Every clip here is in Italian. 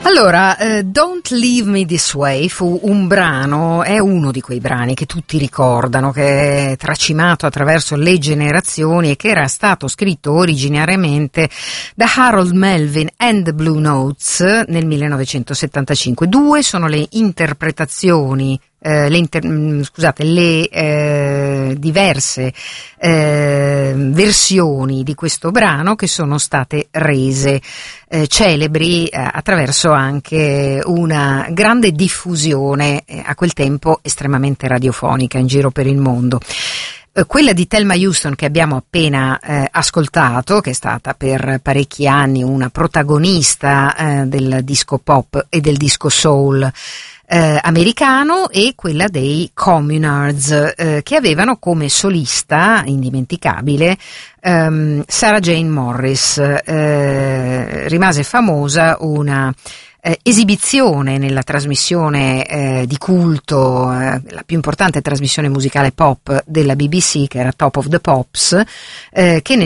Allora, Don't Leave Me This Way fu un brano, è uno di quei brani che tutti ricordano, che è tracimato attraverso le generazioni e che era stato scritto originariamente da Harold Melvin and the Blue Notes nel 1975. Due sono le interpretazioni, le diverse versioni di questo brano che sono state rese celebri attraverso anche una grande diffusione a quel tempo estremamente radiofonica in giro per il mondo. Quella di Thelma Houston che abbiamo appena ascoltato, che è stata per parecchi anni una protagonista del disco pop e del disco soul americano, e quella dei Communards che avevano come solista indimenticabile Sarah Jane Morris. Rimase famosa una esibizione nella trasmissione di culto, la più importante trasmissione musicale pop della BBC, che era Top of the Pops, che nel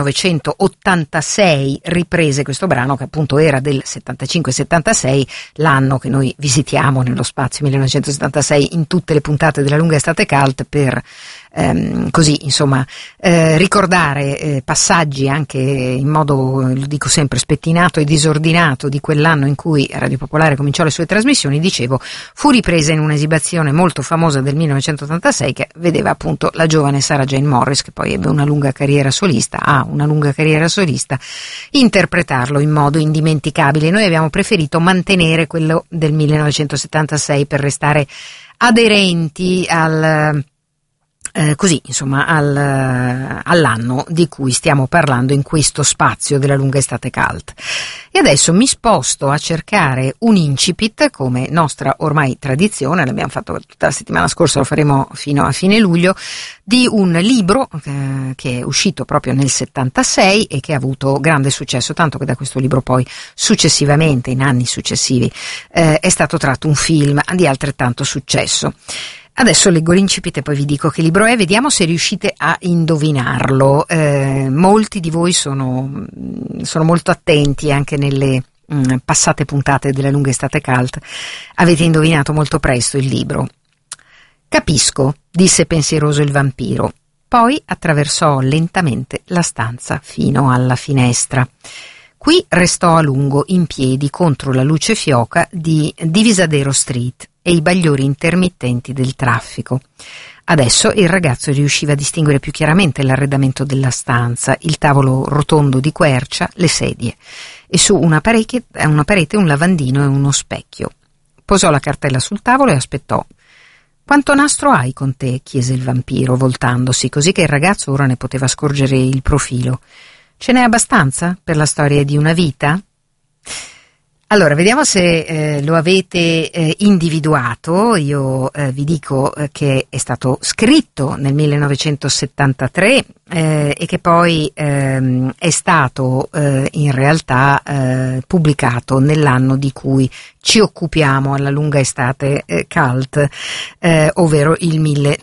1986 riprese questo brano, che appunto era del 75-76, l'anno che noi visitiamo nello spazio 1976 in tutte le puntate della lunga estate cult, per così insomma ricordare passaggi anche in modo, lo dico sempre, spettinato e disordinato di quell'anno in cui Radio Popolare cominciò le sue trasmissioni. Dicevo, fu ripresa in un'esibizione molto famosa del 1986 che vedeva appunto la giovane Sarah Jane Morris, che poi ebbe una lunga carriera solista, interpretarlo in modo indimenticabile. Noi abbiamo preferito mantenere quello del 1976 per restare aderenti al all'anno di cui stiamo parlando in questo spazio della lunga estate cult. E adesso mi sposto a cercare un incipit, come nostra ormai tradizione, l'abbiamo fatto tutta la settimana scorsa, lo faremo fino a fine luglio, di un libro che è uscito proprio nel 76 e che ha avuto grande successo, tanto che da questo libro poi successivamente, in anni successivi, è stato tratto un film di altrettanto successo. Adesso leggo l'incipit e poi vi dico che libro è, vediamo se riuscite a indovinarlo. Molti di voi sono molto attenti anche nelle passate puntate della lunga estate cult, avete indovinato molto presto il libro. Capisco, disse pensieroso il vampiro, poi attraversò lentamente la stanza fino alla finestra. Qui restò a lungo in piedi contro la luce fioca di Divisadero Street e i bagliori intermittenti del traffico. Adesso il ragazzo riusciva a distinguere più chiaramente l'arredamento della stanza, il tavolo rotondo di quercia, le sedie, e su una parete un lavandino e uno specchio. Posò la cartella sul tavolo e aspettò. «Quanto nastro hai con te?» chiese il vampiro, voltandosi, così che il ragazzo ora ne poteva scorgere il profilo. «Ce n'è abbastanza per la storia di una vita?» Allora, vediamo se lo avete individuato. Io vi dico che è stato scritto nel 1973 e che poi è stato in realtà pubblicato nell'anno di cui ci occupiamo alla lunga estate cult, ovvero il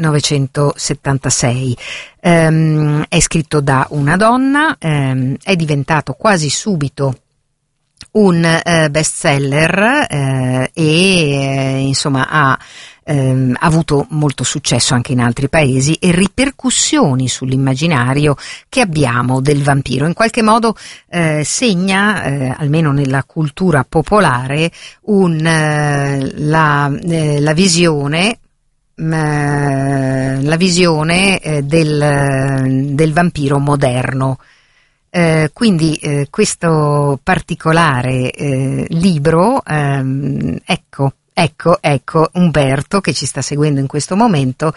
1976. È scritto da una donna, è diventato quasi subito un bestseller e insomma ha avuto molto successo anche in altri paesi e ripercussioni sull'immaginario che abbiamo del vampiro. In qualche modo segna, almeno nella cultura popolare, la visione del vampiro moderno. Quindi questo particolare libro, ecco Umberto, che ci sta seguendo in questo momento,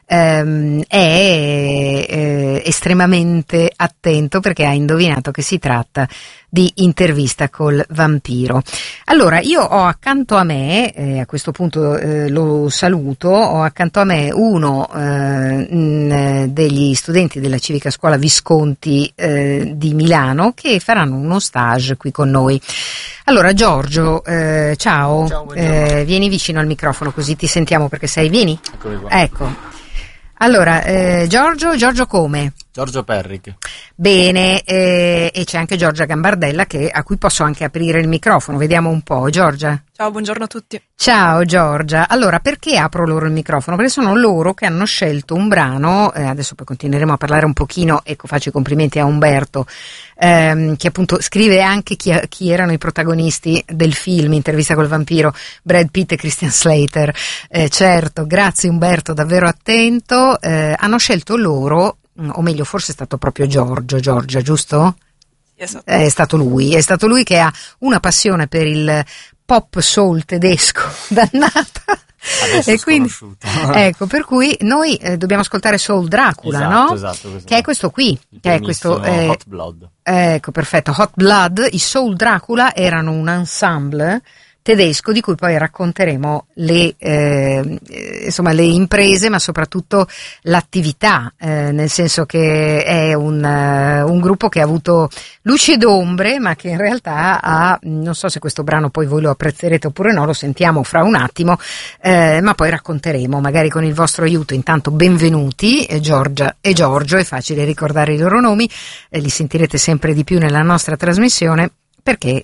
è estremamente attento perché ha indovinato che si tratta di Intervista col vampiro. Allora, io ho accanto a me, a questo punto lo saluto, ho accanto a me uno degli studenti della Civica Scuola Visconti di Milano, che faranno uno stage qui con noi. Allora, Giorgio, ciao. Ciao, vieni vicino al microfono così ti sentiamo, perché vieni? Eccoli qua. Ecco. Allora, Giorgio come? Giorgio Perric. Bene, e c'è anche Giorgia Gambardella a cui posso anche aprire il microfono. Vediamo un po', Giorgia. Ciao, buongiorno a tutti. Ciao Giorgia. Allora, perché apro loro il microfono? Perché sono loro che hanno scelto un brano, adesso poi continueremo a parlare un pochino, ecco, faccio i complimenti a Umberto, che appunto scrive anche chi erano i protagonisti del film Intervista col vampiro, Brad Pitt e Christian Slater. Certo, grazie Umberto, davvero attento. Hanno scelto loro, o meglio forse è stato proprio Giorgia, giusto? Esatto. È stato lui che ha una passione per il pop soul tedesco dannata. Adesso e quindi ecco, per cui noi dobbiamo ascoltare Soul Dracula, no? Esatto, che è questo qui, che è questo Hot Blood. Ecco, perfetto, Hot Blood. I Soul Dracula erano un ensemble tedesco di cui poi racconteremo le imprese, ma soprattutto l'attività, nel senso che è un gruppo che ha avuto luci ed ombre, ma che in realtà non so se questo brano poi voi lo apprezzerete oppure no, lo sentiamo fra un attimo, ma poi racconteremo magari con il vostro aiuto. Intanto benvenuti Giorgia e Giorgio, è facile ricordare i loro nomi, li sentirete sempre di più nella nostra trasmissione, perché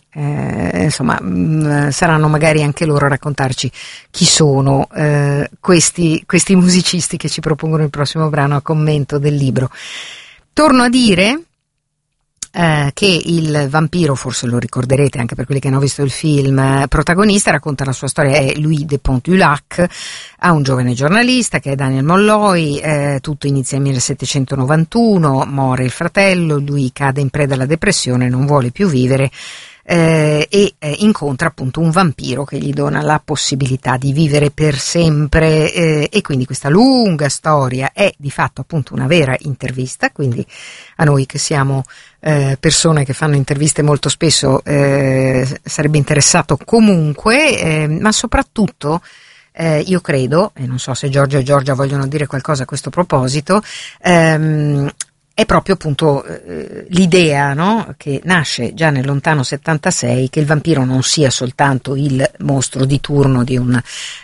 saranno magari anche loro a raccontarci chi sono questi musicisti che ci propongono il prossimo brano a commento del libro. Torno a dire che il vampiro, forse lo ricorderete anche per quelli che hanno visto il film, protagonista, racconta la sua storia, è Louis de Pontulac, ha un giovane giornalista che è Daniel Molloy, tutto inizia nel 1791, muore il fratello, lui cade in preda alla depressione, non vuole più vivere, e incontra appunto un vampiro che gli dona la possibilità di vivere per sempre, e quindi questa lunga storia è di fatto appunto una vera intervista, quindi a noi che siamo persone che fanno interviste molto spesso sarebbe interessato comunque, ma soprattutto io credo, e non so se Giorgio e Giorgia vogliono dire qualcosa a questo proposito, è proprio appunto l'idea, no? Che nasce già nel lontano 76, che il vampiro non sia soltanto il mostro di turno di una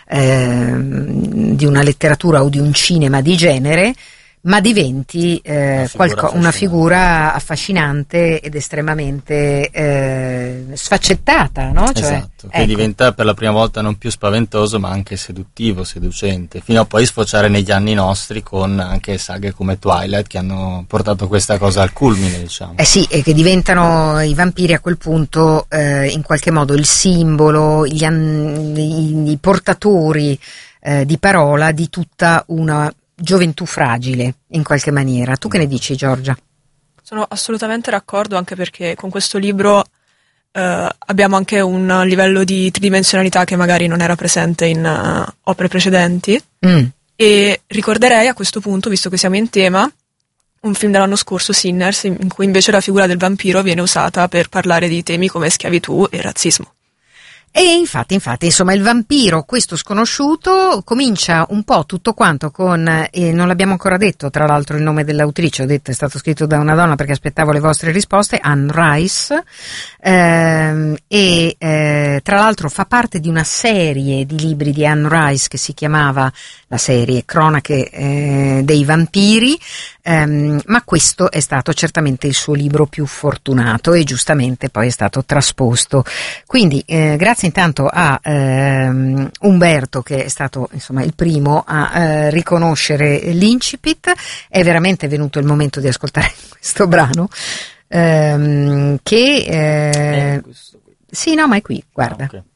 letteratura o di un cinema di genere, ma diventi una figura affascinante ed estremamente sfaccettata, no? Esatto, che diventa per la prima volta non più spaventoso ma anche seduttivo, seducente, fino a poi sfociare negli anni nostri con anche saghe come Twilight che hanno portato questa cosa al culmine, diciamo. Sì, e che diventano i vampiri a quel punto in qualche modo il simbolo, i portatori di parola di tutta una gioventù fragile in qualche maniera. Tu che ne dici, Giorgia? Sono assolutamente d'accordo, anche perché con questo libro abbiamo anche un livello di tridimensionalità che magari non era presente in opere precedenti. E ricorderei a questo punto, visto che siamo in tema, un film dell'anno scorso, Sinners, in cui invece la figura del vampiro viene usata per parlare di temi come schiavitù e razzismo. E infatti, insomma, il vampiro, questo sconosciuto, comincia un po' tutto quanto con, non l'abbiamo ancora detto, tra l'altro il nome dell'autrice, ho detto è stato scritto da una donna perché aspettavo le vostre risposte, Anne Rice, tra l'altro fa parte di una serie di libri di Anne Rice che si chiamava la serie Cronache dei vampiri, ma questo è stato certamente il suo libro più fortunato e giustamente poi è stato trasposto. Quindi grazie intanto a Umberto, che è stato insomma il primo a riconoscere l'incipit. È veramente venuto il momento di ascoltare questo brano Questo qui. sì, no, ma è qui, guarda. Okay.